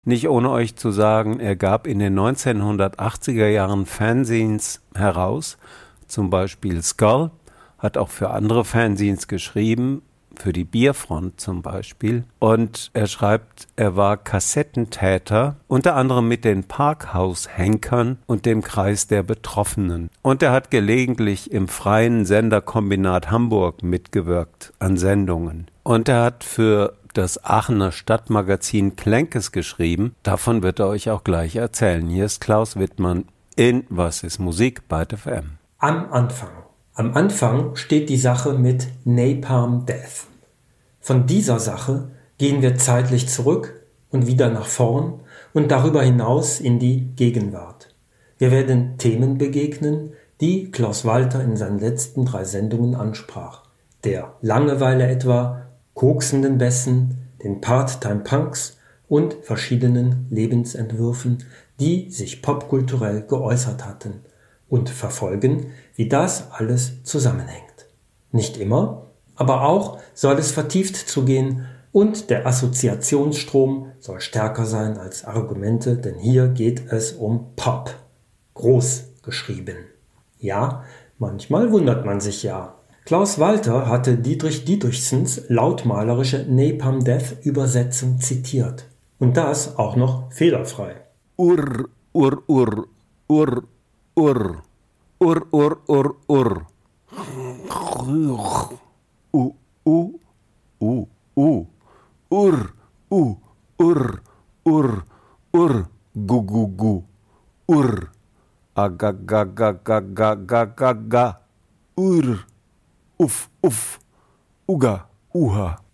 Nicht ohne euch zu sagen, er gab in den 1980er Jahren Fanzines heraus, zum Beispiel Skull, hat auch für andere Fanzines geschrieben, für die Bierfront zum Beispiel. Und er schreibt, er war Kassettentäter, unter anderem mit den Parkhaus-Henkern und dem Kreis der Betroffenen. Und er hat gelegentlich im Freien Senderkombinat Hamburg mitgewirkt an Sendungen. Und er hat für das Aachener Stadtmagazin Klenkes geschrieben. Davon wird er euch auch gleich erzählen. Hier ist Klaus Wittmann in Was ist Musik bei FM. Am Anfang steht die Sache mit Napalm Death. Von dieser Sache gehen wir zeitlich zurück und wieder nach vorn und darüber hinaus in die Gegenwart. Wir werden Themen begegnen, die Klaus Walter in seinen letzten 3 Sendungen ansprach. Der Langeweile etwa, koksenden Bässen, den Part-Time-Punks und verschiedenen Lebensentwürfen, die sich popkulturell geäußert hatten, und verfolgen, wie das alles zusammenhängt. Nicht immer, aber auch soll es vertieft zugehen und der Assoziationsstrom soll stärker sein als Argumente, denn hier geht es um Pop. Groß geschrieben. Ja, manchmal wundert man sich ja. Klaus Walter hatte Dietrich Dietrichsens lautmalerische Napalm Death Übersetzung zitiert. Und das auch noch fehlerfrei. Urr, urr, urr, urr, urr, urr, urr, urr, urr. Urr, urr, urr, urr, gu, gu, gu, urr, aga, ga, ga, ga, ga, ga, ga, ga, urr. Uff, uff, uga, uha.